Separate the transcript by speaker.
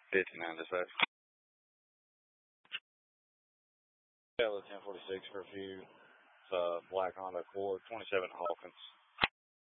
Speaker 1: 59 dispatch. Yeah, 1046 for a few. It's a black Honda Accord, 27 Hawkins.